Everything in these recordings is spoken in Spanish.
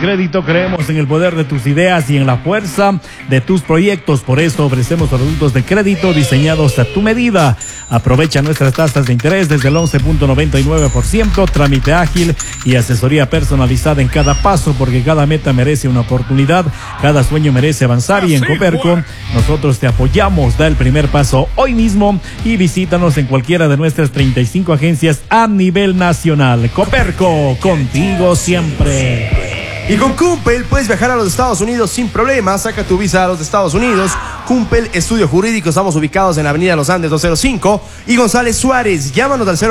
Crédito creemos en el poder de tus ideas y en la fuerza de tus proyectos. Por eso ofrecemos productos de crédito diseñados a tu medida. Aprovecha nuestras tasas de interés desde el 11.99%, trámite ágil y asesoría personalizada en cada paso, porque cada meta merece una oportunidad, cada sueño merece avanzar, y en Coperco nosotros te apoyamos. Da el primer paso hoy mismo y visítanos en cualquiera de nuestras 35 agencias a nivel nacional. Coperco, contigo siempre. Y con Cumpel puedes viajar a los Estados Unidos sin problemas. Saca tu visa a los Estados Unidos. Cumpel Estudio Jurídico. Estamos ubicados en la Avenida Los Andes 205 y González Suárez. Llámanos al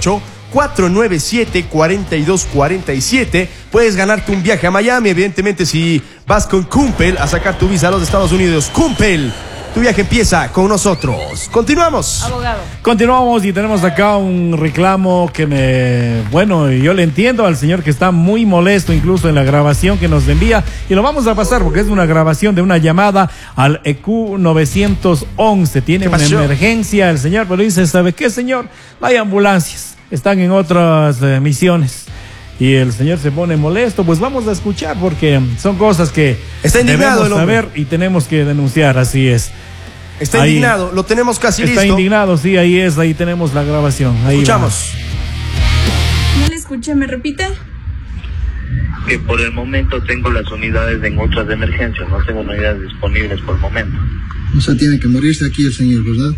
098-497-4247. Puedes ganarte un viaje a Miami, evidentemente, si vas con Cumpel a sacar tu visa a los Estados Unidos. Cumpel, tu viaje empieza con nosotros. Continuamos. Abogado. Continuamos y tenemos acá un reclamo que yo le entiendo al señor que está muy molesto incluso en la grabación que nos envía, y lo vamos a pasar porque es una grabación de una llamada al EQ 911. Tiene una emergencia el señor, pero dice, ¿sabe qué, señor? No hay ambulancias, están en otras misiones. Y el señor se pone molesto. Pues vamos a escuchar, porque son cosas que debemos saber y tenemos que denunciar. Así es. Está indignado, lo tenemos casi listo. Está indignado, sí, ahí tenemos la grabación. Ahí escuchamos. No le escuché, ¿me repite? Que por el momento tengo las unidades en otras emergencias, no tengo unidades disponibles por el momento. O sea, tiene que morirse aquí el señor, ¿verdad?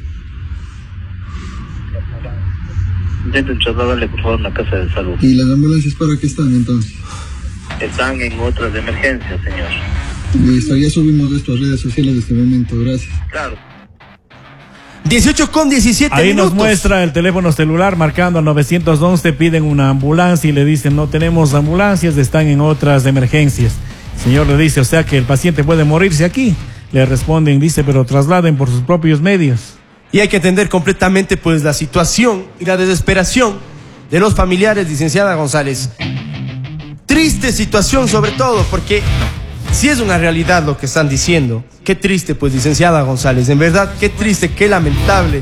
Intenten trasladarle, por favor, a una casa de salud. ¿Y las ambulancias para qué están entonces? Están en otras emergencias, señor. Listo, ya subimos esto a redes sociales de este momento, gracias. Claro. 18:17 ahí minutos. Nos muestra el teléfono celular marcando al 911, piden una ambulancia y le dicen, no tenemos ambulancias, están en otras emergencias. El señor le dice, o sea que el paciente puede morirse aquí. Le responden, dice, pero trasladen por sus propios medios. Y hay que entender completamente pues la situación y la desesperación de los familiares, licenciada González. Triste situación sobre todo, porque si es una realidad lo que están diciendo. Qué triste pues, licenciada González, en verdad, qué triste, qué lamentable.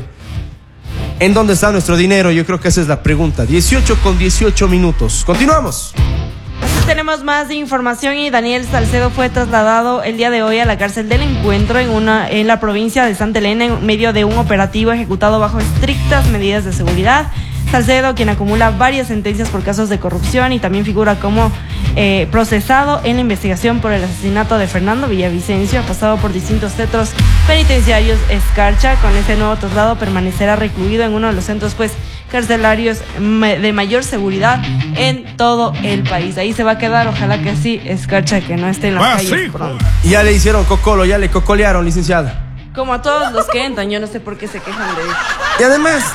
¿En dónde está nuestro dinero? Yo creo que esa es la pregunta. 18:18 minutos. Continuamos. Tenemos más información y Daniel Salcedo fue trasladado el día de hoy a la cárcel del Encuentro en la provincia de Santa Elena en medio de un operativo ejecutado bajo estrictas medidas de seguridad. Salcedo, quien acumula varias sentencias por casos de corrupción y también figura como procesado en la investigación por el asesinato de Fernando Villavicencio, ha pasado por distintos centros penitenciarios Escarcha. Con este nuevo traslado permanecerá recluido en uno de los centros carcelarios de mayor seguridad en todo el país. Ahí se va a quedar, ojalá que sí, Escarcha, que no esté en las calles pronto. Ya le hicieron cocolo, ya le cocolearon, licenciada. Como a todos los que entran, yo no sé por qué se quejan de eso. Y además,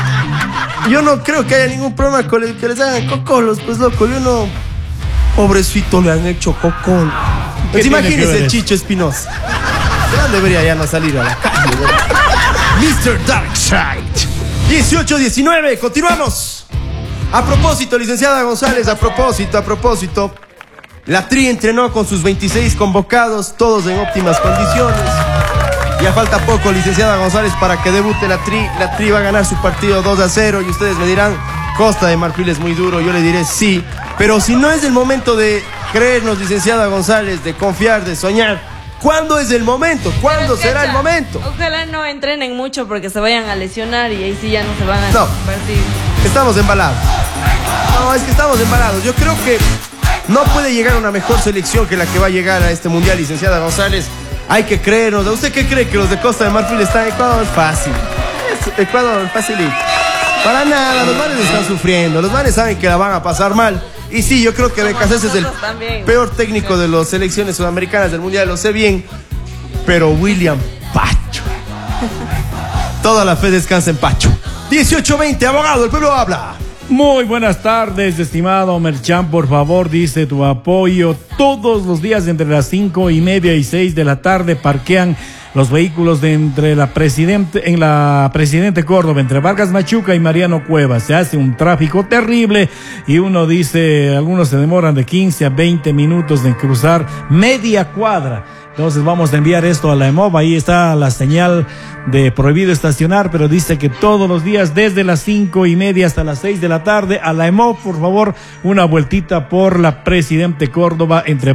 yo no creo que haya ningún problema con que les hagan cocolos, pues loco, yo no... Pobrecito, le han hecho cocol. Pues imagínese el Chicho Espinosa. Ya debería ya no salir a la calle, ¿verdad? Mr. Darkside. 18:19, continuamos. A propósito, licenciada González, a propósito, la Tri entrenó con sus 26 convocados, todos en óptimas condiciones. Ya falta poco, licenciada González, para que debute la Tri. La Tri va a ganar su partido 2-0 y ustedes me dirán, Costa de Marfil es muy duro. Yo le diré sí, pero si no es el momento de creernos, licenciada González, de confiar, de soñar, ¿cuándo es el momento? ¿Cuándo será el momento? Ojalá no entrenen mucho porque se vayan a lesionar y ahí sí ya no se van a partir. Estamos embalados. No, es que estamos embalados. Yo creo que no puede llegar una mejor selección que la que va a llegar a este mundial, licenciada González. Hay que creernos. ¿Usted qué cree? ¿Que los de Costa de Marfil están en Ecuador? Es fácil. Ecuador, facilito. Para nada, los manes están sufriendo. Los manes saben que la van a pasar mal. Y sí, yo creo que Becasés es el peor técnico de las selecciones sudamericanas del mundial, lo sé bien. Pero William Pacho. Toda la fe descansa en Pacho. 18:20, abogado, el pueblo habla. Muy buenas tardes, estimado Merchan, por favor, dice tu apoyo. Todos los días entre las 5:30 y 6 de la tarde parquean los vehículos en la Presidente Córdoba, entre Vargas Machuca y Mariano Cuevas. Se hace un tráfico terrible y uno dice, algunos se demoran de 15 a 20 minutos en cruzar media cuadra. Entonces vamos a enviar esto a la EMOV. Ahí está la señal de prohibido estacionar, pero dice que todos los días desde las 5:30 hasta las 6 de la tarde a la EMOV, por favor, una vueltita por la Presidente Córdoba entre